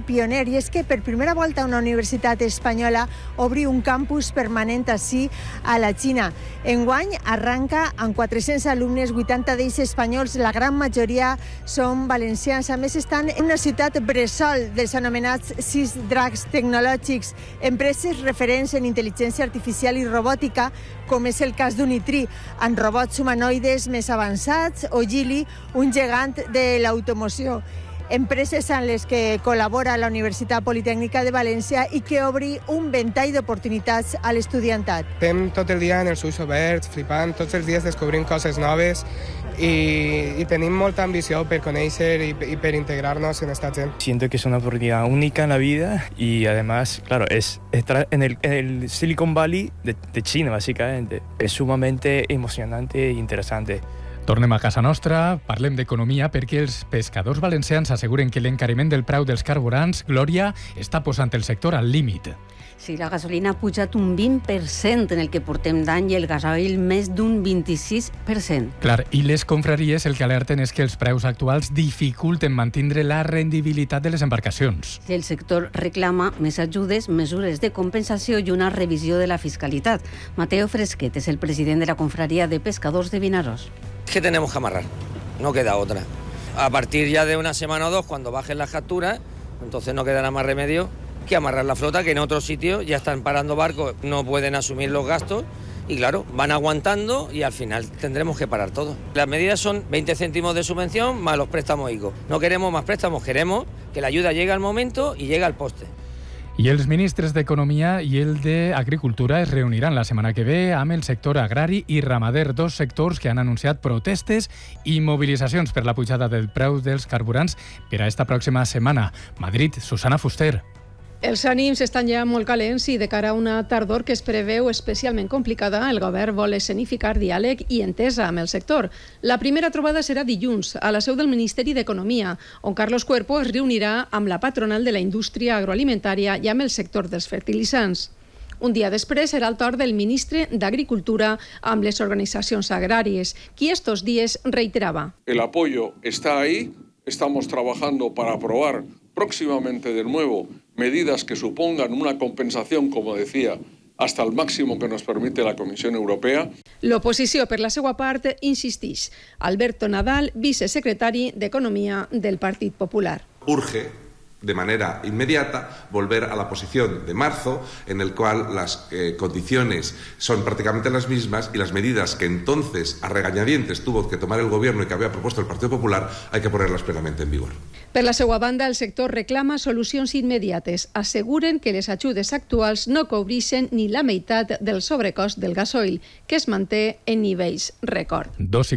pioner, i és que per primera volta una universitat espanyola obri un campus permanent ací a la Xina. Enguany arranca amb 400 alumnes, 80 d'ells espanyols, la gran majoria són valencians. A més, estan en una ciutat bressol dels anomenats 6 dracs tecnològics, empreses referents en intel·ligència artificial i robòtica, com és el cas d'Unitri, amb robots humanoides més avançats, o Geely, un gegant de l'automoció. Empreses en les que col·labora la Universitat Politècnica de València i que obri un ventall d'oportunitats a l'estudiantat. Estem tot el dia en els ulls oberts, flipant, tots els dies descobrint coses noves y tenim molta ambició per conèixer y per integrarnos en esta gent. Siento que es una oportunidad única en la vida y además, claro, es estar en el Silicon Valley de China, básicamente. Es sumamente emocionante e interesante. Tornem a casa nostra, parlem d'economia perquè els pescadors valencians asseguren que l'encariment del preu dels carburants, Glòria, està posant el sector al límit. Sí, la gasolina ha pujat un 20% en el que portem d'any i el gasoil més d'un 26%. Clar, i les confraries el que alerten és que els preus actuals dificulten mantindre la rendibilitat de les embarcacions. El sector reclama més ajudes, mesures de compensació i una revisió de la fiscalitat. Mateo Fresquet és el president de la confraria de pescadors de Vinaròs. Es que tenemos que amarrar, no queda otra. A partir ya de una semana o dos, cuando bajen las capturas, entonces no quedará más remedio que amarrar la flota, que en otros sitios ya están parando barcos, no pueden asumir los gastos y claro, van aguantando y al final tendremos que parar todo. Las medidas son 20 céntimos de subvención más los préstamos ICO. No queremos más préstamos, queremos que la ayuda llegue al momento y llegue al poste. I els ministres d'Economia i el d'Agricultura es reuniran la setmana que ve amb el sector agrari i ramader, dos sectors que han anunciat protestes i mobilitzacions per la pujada del preu dels carburants per a esta pròxima setmana. Madrid, Susana Fuster. Els ànims estan ja molt calents i de cara a una tardor que es preveu especialment complicada, el govern vol escenificar diàleg i entesa amb el sector. La primera trobada serà dilluns a la seu del Ministeri d'Economia, on Carlos Cuerpo es reunirà amb la patronal de la indústria agroalimentària i amb el sector dels fertilitzants. Un dia després serà el torn del ministre d'Agricultura amb les organitzacions agràries, qui estos días reiterava. El apoyo está ahí, estamos trabajando para aprobar próximamente de nuevo medidas que supongan una compensación, como decía, hasta el máximo que nos permite la Comisión Europea. L'oposició, per la seva part, insisteix. Alberto Nadal, vicesecretari d'Economia del Partit Popular. Urge de manera inmediata volver a la posición de marzo, en el cual las condiciones son prácticamente las mismas y las medidas que entonces a regañadientes tuvo que tomar el Gobierno y que había propuesto el Partido Popular hay que ponerlas plenamente en vigor. Per la seva banda, el sector reclama solucions immediates. Asseguren que les ajudes actuals no cobreixen ni la meitat del sobrecost del gasoil, que es manté en nivells rècord.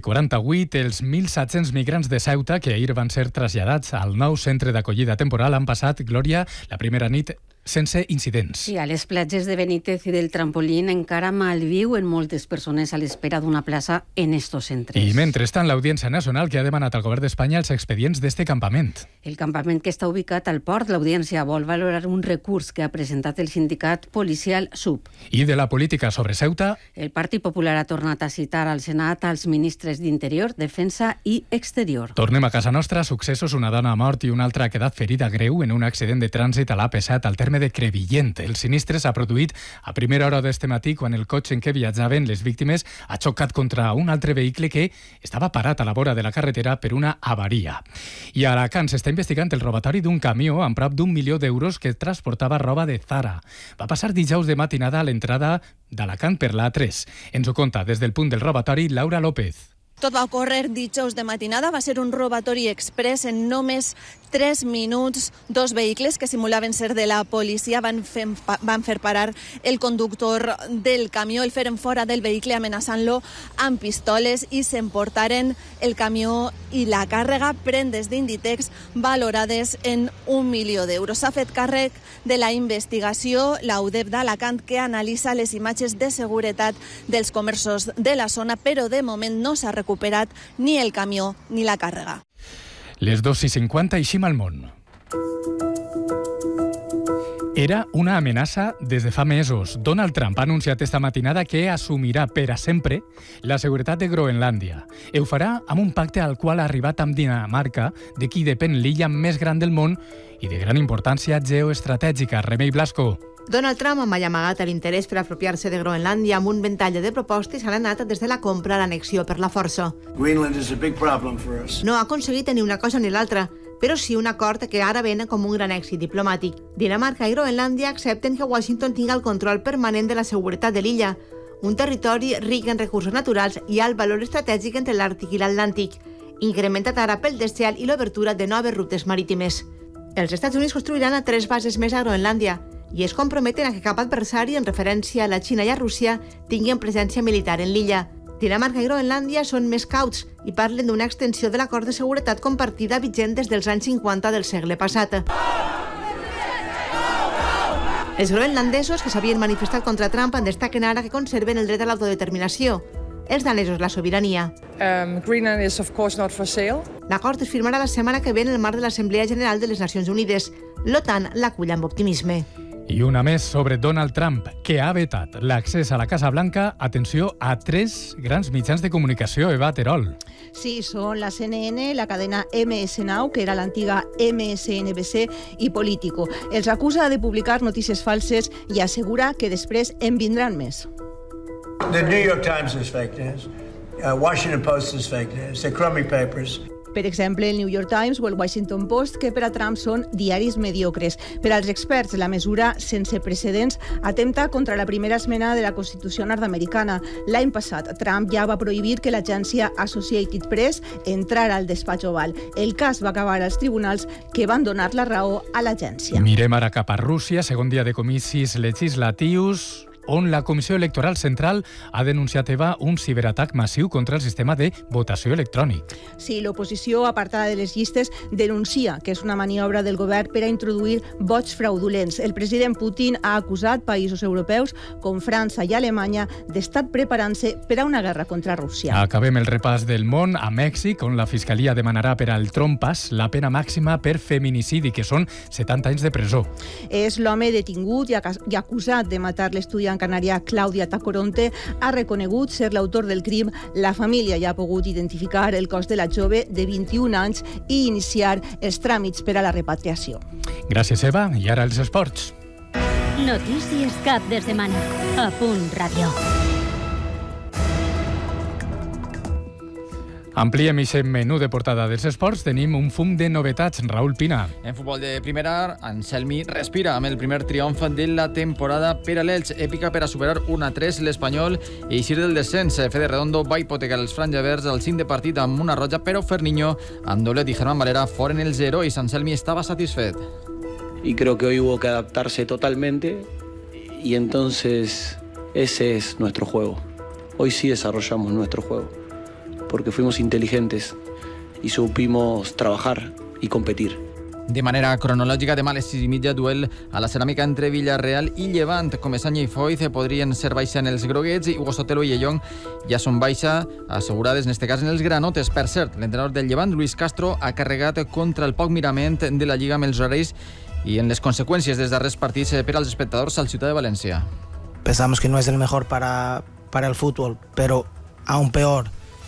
2:48, els 1.700 migrants de Ceuta que ahir van ser traslladats al nou centre d'acollida temporal han passat, Glòria, la primera nit sense incidents. Sí, a les platges de Benítez i del Trampolín encara malviuen moltes persones a l'espera d'una plaça en estos centres. I mentrestant, l'Audiència Nacional que ha demanat al govern d'Espanya els expedients d'este campament. El campament que està ubicat al port, l'Audiència vol valorar un recurs que ha presentat el sindicat policial SUB. I de la política sobre Ceuta? El Partit Popular ha tornat a citar al Senat als ministres d'Interior, Defensa i Exterior. Tornem a casa nostra. Successos: una dona ha mort i una altra ha quedat ferida greu en un accident de trànsit a l'AP7 al terme de Crevillent. El sinistre s'ha produït a primera hora d'este matí quan el cotxe en què viatjaven les víctimes ha xocat contra un altre vehicle que estava parat a la vora de la carretera per una avaria. I a Alacant s'està investigant el robatori d'un camió amb prop d'1 milió d'euros que transportava roba de Zara. Va passar dijous de matinada a l'entrada d'Alacant per l'A3. Ens ho conta des del punt del robatori Laura López. Tot va ocórrer dijous de matinada, va ser un robatori express en només 3 minuts. Dos vehicles que simulaven ser de la policia van fer parar el conductor del camió, el feren fora del vehicle amenaçant-lo amb pistoles i s'emportaren el camió i la càrrega, prendes d'Inditex valorades en 1 milió d'euros. S'ha fet càrrec de la investigació la UDEP d'Alacant, que analitza les imatges de seguretat dels comerços de la zona, però de moment no s'ha recuperat ni el camió ni la càrrega. Les 2:50 i Xim al món. Era una amenaça des de fa mesos. Donald Trump ha anunciat esta matinada que assumirà per a sempre la seguretat de Groenlàndia. Ho farà amb un pacte al qual ha arribat amb Dinamarca, de qui depèn l'illa més gran del món i de gran importància geoestratègica. Remei Blasco. Donald Trump ha mai amagat l'interès per apropiar-se de Groenlàndia amb un ventall de propostes que han anat des de la compra a l'annexió per la força. No ha aconseguit ni una cosa ni l'altra, però sí un acord que ara ven com un gran èxit diplomàtic. Dinamarca i Groenlàndia accepten que Washington tingui el control permanent de la seguretat de l'illa, un territori ric en recursos naturals i alt valor estratègic entre l'Àrtic i l'Atlàntic, incrementat ara pel desgel i l'obertura de noves rutes marítimes. Els Estats Units construiran 3 bases més a Groenlàndia i es comprometen a que cap adversari, en referència a la Xina i a Rússia, tinguin presència militar en l'illa. Dinamarca i Groenlàndia són més cauts i parlen d'una extensió de l'acord de seguretat compartida vigent des dels anys 50 del segle passat. Els groenlandesos que s'havien manifestat contra Trump en destaquen ara que conserven el dret a l'autodeterminació. Els danesos la sobirania. Greenland is of course not for sale. L'acord es firmarà la setmana que ve en el marc de l'Assemblea General de les Nacions Unides. L'OTAN l'acull amb optimisme. I una més sobre Donald Trump, que ha vetat l'accés a la Casa Blanca, atenció, a 3 grans mitjans de comunicació, Eva Terol. Sí, son la CNN, la cadena MS Now, que era l'antiga MSNBC, i Político. Els acusa de publicar notícies falses i assegura que després en vindran més. The New York Times is fake news. Washington Post is fake news. The crummy papers. Per exemple, el New York Times o el Washington Post, que per a Trump són diaris mediocres. Per als experts, la mesura sense precedents atempta contra la primera esmena de la Constitució nord-americana. L'any passat, Trump ja va prohibir que l'agència Associated Press entrara al despatx Oval. El cas va acabar als tribunals, que van donar la raó a l'agència. Mirem ara cap a Rússia, segon dia de comicis legislatius, on la Comissió Electoral Central ha denunciat, Eva, un ciberatac massiu contra el sistema de votació electrònic. Sí, l'oposició, apartada de les llistes, denuncia que és una maniobra del govern per a introduir vots fraudulents. El president Putin ha acusat països europeus, com França i Alemanya, d'estar preparant-se per a una guerra contra Rússia. Acabem el repàs del món a Mèxic, on la Fiscalia demanarà per al trompas la pena màxima per feminicidi, que són 70 anys de presó. És l'home detingut i acusat de matar l'estudiant canària Clàudia Tacoronte, ha reconegut ser l'autor del crim. La família ja ha pogut identificar el cos de la jove de 21 anys i iniciar els tràmits per a la repatriació. Gràcies, Eva. I ara els esports. Notícies cap de setmana. A Punt Ràdio. Ampliem aquest menú de portada dels esports. Tenim un fum de novetats. Raúl Pina. En futbol de primera, Anselmi respira amb el primer triomf de la temporada per a l'Elx. Èpica per a superar 1-3 l'Espanyol i eixir del descens. Fede Redondo va hipotecar els franjaverds al cim de partit amb una roja, però Ferniño, amb doblet i Germán Valera foren el 0 i Anselmi estava satisfet. Y creo que hoy hubo que adaptarse totalmente y entonces ese es nuestro juego. Hoy sí desarrollamos nuestro juego, porque fuimos inteligentes y supimos trabajar y competir. De manera cronològica, demà a les 6:30, duel a la ceràmica entre Villarreal i Llevant. Comesaña i Foyt podrien ser baixa en els groguets i Hugo Sotelo i Ellong ja són baixa assegurades, en este cas, en els granotes. Per cert, l'entrenador del Llevant, Luis Castro, ha carregat contra el poc mirament de la Lliga amb els horaris y en les consecuencias dels darrers partits per als espectadors al Ciutat de Valencia. Pensamos que no es el mejor para el fútbol, pero aún peor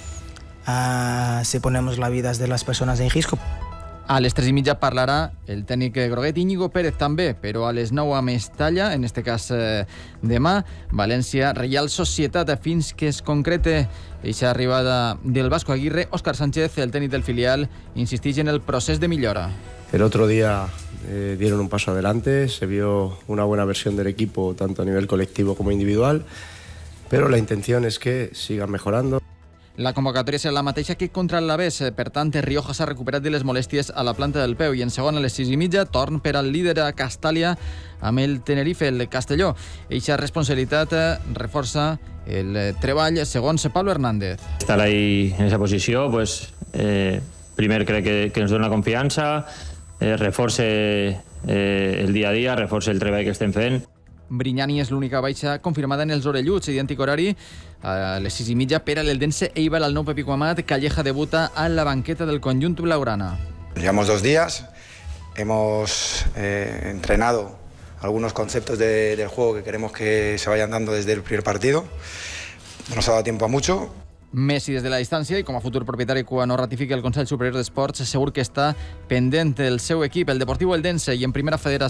si ponemos la vida de las personas en riesgo. A les 3:30 parlarà el tècnic groguet Íñigo Pérez també, però a les 9 a Mestalla, en este cas demà, València, Reial Societat, fins que es concrete eixa arribada del Vasco Aguirre. Òscar Sánchez, el tècnic del filial, insisteix en el procés de millora. El otro día dieron un paso adelante, se vio una buena versión del equipo tanto a nivel colectivo como individual, pero la intención es que sigan mejorando. La convocatòria serà la mateixa que contra l'Alavés, per tant, Rioja s'ha recuperat de les molèsties a la planta del peu i en segon a les 6:30 torn per al líder a Castàlia amb el Tenerife, el Castelló. Eixa responsabilitat reforça el treball segons Pablo Hernández. Estar ahí en esa posició, pues, primer crec que ens dona confiança, reforce el dia a dia, reforce el treball que estem fent. Brignani és l'única baixa confirmada en els orelluts, idèntic horari a les 6:30 per a l'Eldense Eibar al nou Pepico Amat. Calleja debuta a la banqueta del conjunt blaugrana. Llevamos 2 días, hemos entrenado algunos conceptos del juego que queremos que se vayan dando desde el primer partido. No nos ha dado tiempo a mucho. Messi des de la distància i com a futur propietari quan no ratifiqui el Consell Superior d'Esports segur que està pendent del seu equip, el Deportiu Eldense, i en primera federació